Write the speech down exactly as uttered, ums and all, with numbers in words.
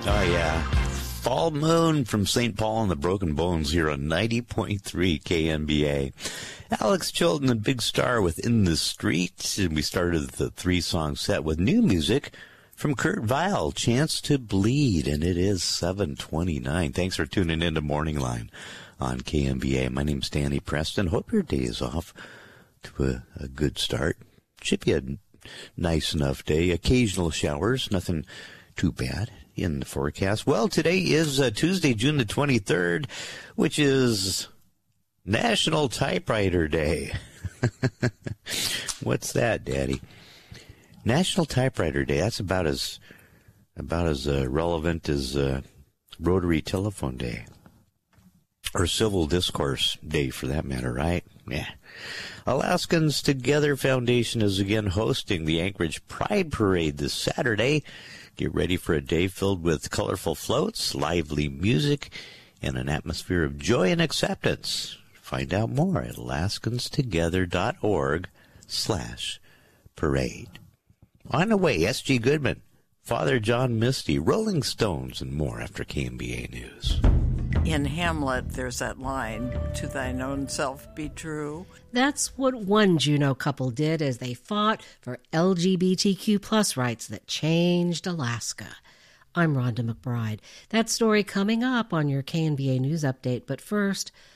Oh, yeah. Fall Moon from Saint Paul and the Broken Bones here on ninety point three K N B A. Alex Chilton and Big Star with In the Street. And we started the three-song set with new music from Kurt Vile, Chance to Bleed. And it is seven twenty-nine. Thanks for tuning in to Morning Line on K N B A. My name's Danny Preston. Hope your day is off to a, a good start. Should be a nice enough day. Occasional showers, nothing too bad in the forecast. Well, today is uh, Tuesday, June the twenty-third, which is National Typewriter Day. What's that, Daddy? National Typewriter Day. That's about as about as uh, relevant as uh, Rotary Telephone Day. Or Civil Discourse Day, for that matter, right? Yeah. Alaskans Together Foundation is again hosting the Anchorage Pride Parade this Saturday. Get ready for a day filled with colorful floats, lively music, and an atmosphere of joy and acceptance. Find out more at alaskanstogether.org slash parade. On the way, S G Goodman, Father John Misty, Rolling Stones, and more after K N B A News. In Hamlet, there's that line, to thine own self be true. That's what one Juneau couple did as they fought for L G B T Q plus rights that changed Alaska. I'm Rhonda McBride. That story coming up on your K N B A News Update, but first,